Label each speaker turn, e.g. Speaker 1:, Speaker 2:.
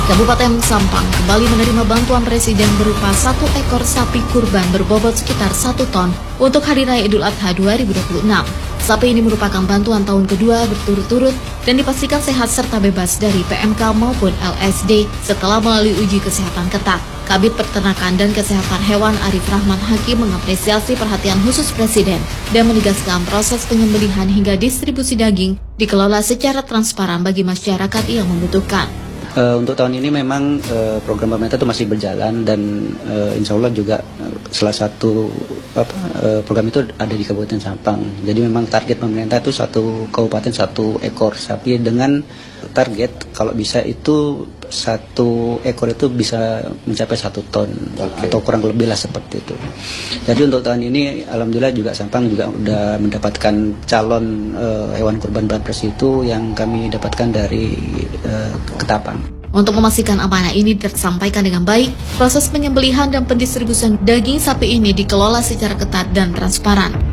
Speaker 1: Kabupaten Sampang kembali menerima bantuan Presiden berupa 1 ekor sapi kurban berbobot sekitar 1 ton untuk Hari Raya Idul Adha 2026. Sapi ini merupakan bantuan tahun kedua berturut-turut dan dipastikan sehat serta bebas dari PMK maupun LSD setelah melalui uji kesehatan ketat. Kabid Peternakan dan Kesehatan Hewan Arif Rahman Hakim mengapresiasi perhatian khusus Presiden dan menegaskan proses penyembelihan hingga distribusi daging dikelola secara transparan bagi masyarakat yang membutuhkan.
Speaker 2: Untuk tahun ini memang program pemerintah itu masih berjalan dan insya Allah juga salah satu program itu ada di Kabupaten Sampang. Jadi memang target pemerintah itu satu kabupaten 1 ekor sapi dengan target kalau bisa itu 1 ekor itu bisa mencapai 1 ton atau kurang lebih lah seperti itu. Jadi untuk tahun ini alhamdulillah juga Sampang juga sudah mendapatkan calon hewan kurban Banpres itu yang kami dapatkan dari Ketapang.
Speaker 1: Untuk memastikan amanah ini tersampaikan dengan baik, proses penyembelihan dan pendistribusian daging sapi ini dikelola secara ketat dan transparan.